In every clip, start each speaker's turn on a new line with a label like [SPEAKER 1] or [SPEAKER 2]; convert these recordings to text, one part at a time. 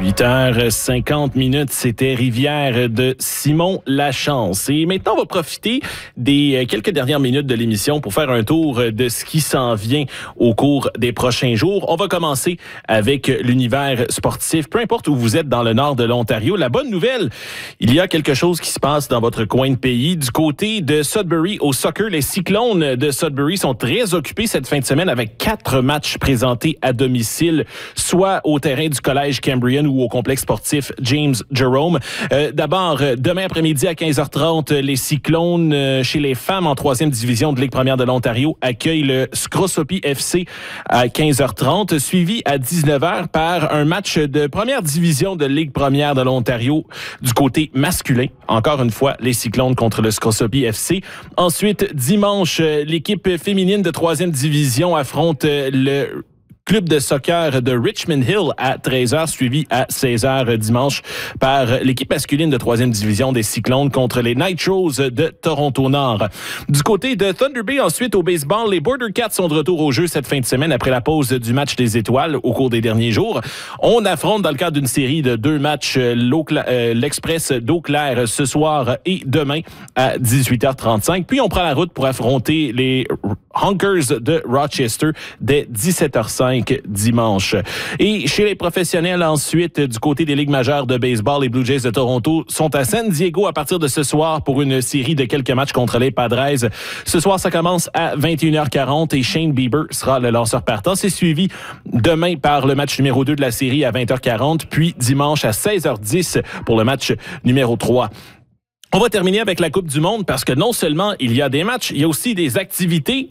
[SPEAKER 1] 8h50, c'était Rivière de Simon Lachance. Et maintenant, on va profiter des quelques dernières minutes de l'émission pour faire un tour de ce qui s'en vient au cours des prochains jours. On va commencer avec l'univers sportif. Peu importe où vous êtes dans le nord de l'Ontario, la bonne nouvelle, il y a quelque chose qui se passe dans votre coin de pays. Du côté de Sudbury au soccer, les Cyclones de Sudbury sont très occupés cette fin de semaine avec 4 matchs présentés à domicile, soit au terrain du collège Cambrian ou au complexe sportif James Jerome. D'abord, demain après-midi à 15h30, les Cyclones chez les femmes en 3e division de Ligue première de l'Ontario accueillent le Scrosopie FC à 15h30, suivi à 19h par un match de première division de Ligue première de l'Ontario du côté masculin. Encore une fois, les Cyclones contre le Scrosopie FC. Ensuite, dimanche, l'équipe féminine de 3e division affronte le club de soccer de Richmond Hill à 13h, suivi à 16h dimanche par l'équipe masculine de 3e division des Cyclones contre les Nitros de Toronto-Nord. Du côté de Thunder Bay, ensuite au baseball, les Border Cats sont de retour au jeu cette fin de semaine après la pause du match des étoiles au cours des derniers jours. On affronte dans le cadre d'une série de 2 matchs l'Express d'Eau Claire ce soir et demain à 18h35. Puis on prend la route pour affronter les Honkers de Rochester dès 17h05 dimanche. Et chez les professionnels, ensuite, du côté des ligues majeures de baseball, les Blue Jays de Toronto sont à San Diego à partir de ce soir pour une série de quelques matchs contre les Padres. Ce soir, ça commence à 21h40 et Shane Bieber sera le lanceur partant. C'est suivi demain par le match numéro 2 de la série à 20h40, puis dimanche à 16h10 pour le match numéro 3. On va terminer avec la Coupe du Monde parce que non seulement il y a des matchs, il y a aussi des activités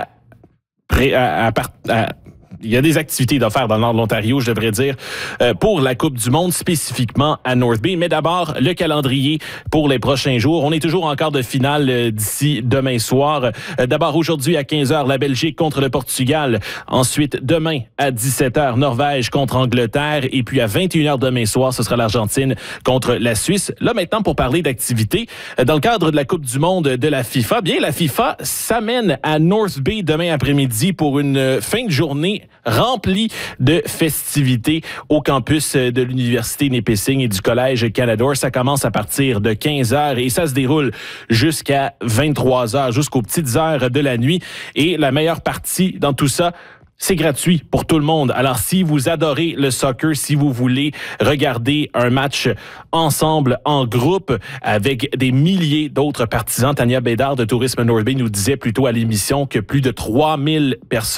[SPEAKER 1] il y a des activités d'affaires dans le nord de l'Ontario, je devrais dire, pour la Coupe du Monde, spécifiquement à North Bay. Mais d'abord, le calendrier pour les prochains jours. On est toujours en quart de finale d'ici demain soir. D'abord, aujourd'hui à 15h, la Belgique contre le Portugal. Ensuite, demain à 17h, Norvège contre Angleterre. Et puis à 21h demain soir, ce sera l'Argentine contre la Suisse. Là, maintenant, pour parler d'activités, dans le cadre de la Coupe du Monde de la FIFA, bien, la FIFA s'amène à North Bay demain après-midi pour une fin de journée rempli de festivités au campus de l'Université Nipissing et du Collège Canadore. Ça commence à partir de 15h et ça se déroule jusqu'à 23h, jusqu'aux petites heures de la nuit. Et la meilleure partie dans tout ça, c'est gratuit pour tout le monde. Alors, si vous adorez le soccer, si vous voulez regarder un match ensemble, en groupe, avec des milliers d'autres partisans, Tania Bédard de Tourisme North Bay nous disait plutôt à l'émission que plus de 3000 personnes